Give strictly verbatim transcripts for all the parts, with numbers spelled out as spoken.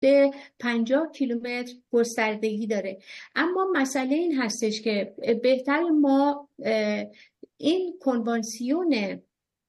به پنجاه کیلومتر گستردگی داره. اما مسئله این هستش که بهتر ما این کنوانسیون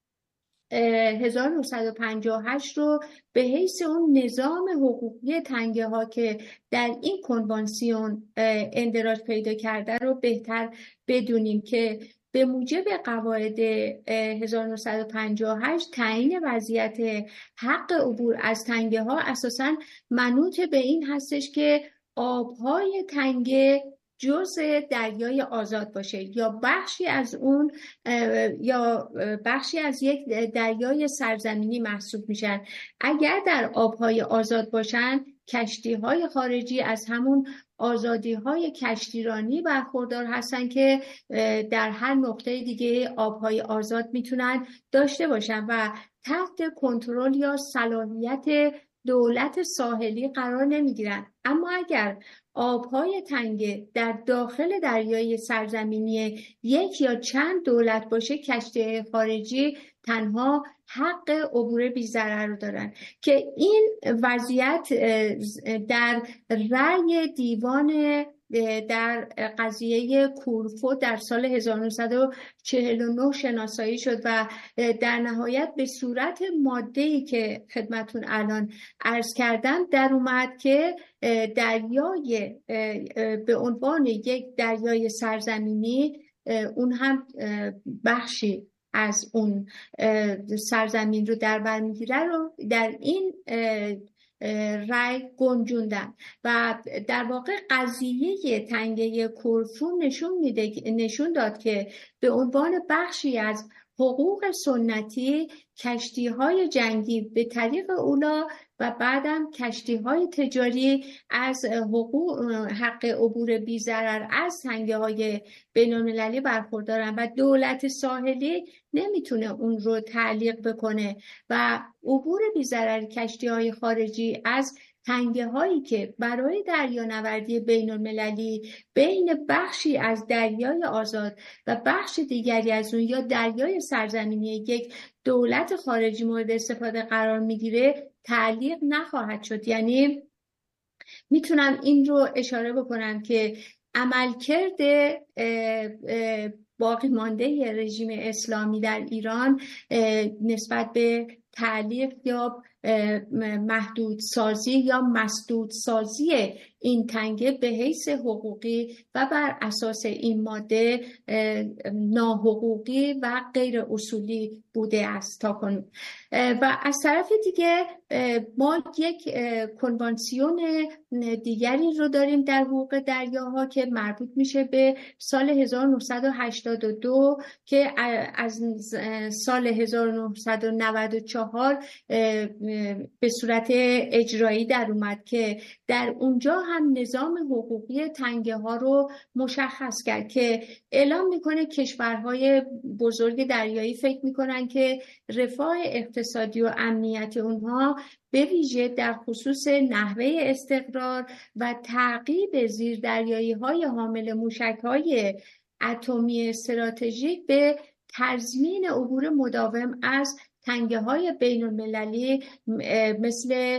هزار و نهصد و پنجاه و هشت رو به حیث اون نظام حقوقی تنگه ها که در این کنوانسیون اندراج پیدا کرده رو بهتر بدونیم که به موجب قواعد هزار و نهصد و پنجاه و هشت تعیین وضعیت حق عبور از تنگه ها اساساً منوط به این هستش که آبهای تنگه جزء دریای آزاد باشه یا بخشی از اون یا بخشی از یک دریای سرزمینی محسوب میشن. اگر در آبهای آزاد باشن، کشتی‌های خارجی از همون آزادی‌های کشتیرانی برخوردار هستن که در هر نقطه دیگه آبهای آزاد میتونن داشته باشن و تحت کنترل یا صلاحیت دولت ساحلی قرار نمیگیرن. اما اگر آبهای تنگه در داخل دریای سرزمینی یک یا چند دولت باشه، کشتی خارجی تنها حق عبور بی ضرر رو دارن که این وضعیت در رأی دیوان در قضیه کورفو در سال هزار و نهصد و چهل و نه شناسایی شد و در نهایت به صورت ماده‌ای که خدمتون الان عرض کردم در اومد که دریای به عنوان یک دریای سرزمینی، اون هم بخشی از اون سرزمین رو در بر میگیره، رو در این رأی گنجوندن و در واقع قضیه تنگه کورفو نشون میده نشون داد که به عنوان بخشی از حقوق سنتی کشتی‌های جنگی به طریق اولا و بعدم کشتی‌های تجاری از حقوق حق عبور بی ضرر از تنگه‌های بین‌المللی برخوردارن و دولت ساحلی نمیتونه اون رو تعلیق بکنه و عبور بی ضرر کشتی‌های خارجی از تنگه هایی که برای دریانوردی بین المللی بین بخشی از دریای آزاد و بخش دیگری از اون یا دریای سرزمینی یک دولت خارجی مورد استفاده قرار میگیره تعلیق نخواهد شد. یعنی میتونم این رو اشاره بکنم که عملکرد باقی مانده رژیم اسلامی در ایران نسبت به تعلیق یا محدود سازی یا مسدود سازی این تنگه به حیث حقوقی و بر اساس این ماده ناحقوقی و غیر اصولی بوده است تا کنون. و از طرف دیگه ما یک کنوانسیون دیگری رو داریم در حقوق دریاها که مربوط میشه به سال هزار و نهصد و هشتاد و دو که از سال هزار و نهصد و نود و چهار به صورت اجرایی در اومد که در اونجا هم نظام حقوقی تنگه ها رو مشخص کرد که اعلام میکنه کشورهای بزرگ دریایی فکر میکنن که رفاه اقتصادی و امنیت اونها به ویژه در خصوص نحوه استقرار و تعقیب زیردریایی های حامل موشک های اتمی استراتژیک به تضمین عبور مداوم از تنگه های بین المللی مثل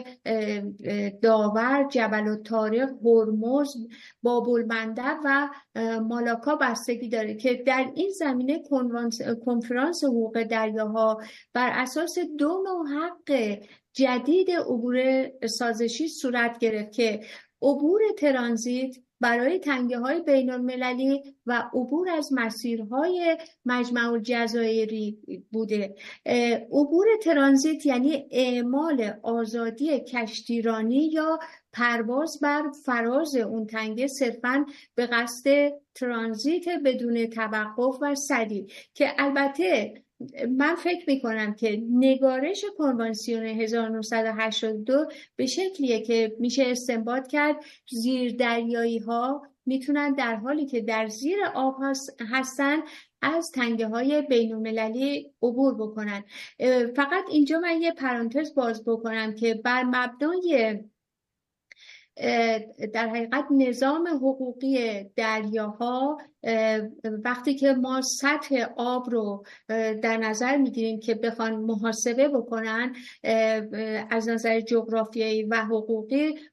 داور، جبل الطارق، هرمز، باب المندب و مالاکا بستگی داره که در این زمینه کنفرانس حقوق دریاها بر اساس دو نوع حق جدید عبور سازشی صورت گرفت که عبور ترانزیت برای تنگه های بین المللی و عبور از مسیرهای مجمع الجزایری بوده. عبور ترانزیت یعنی اعمال آزادی کشتیرانی یا پرواز بر فراز اون تنگه صرفاً به قصد ترانزیت بدون توقف و سری که البته من فکر میکنم که نگارش کنوانسیون هزار و نهصد و هشتاد و دو به شکلیه که میشه استنباط کرد زیردریایی ها میتونن در حالی که در زیر آب هستن از تنگه های بین المللی عبور بکنن. فقط اینجا من یه پرانتز باز بکنم که بر مبنای در حقیقت نظام حقوقی دریاها وقتی که ما سطح آب رو در نظر میگیریم که بخوان محاسبه بکنن از نظر جغرافیایی و حقوقی،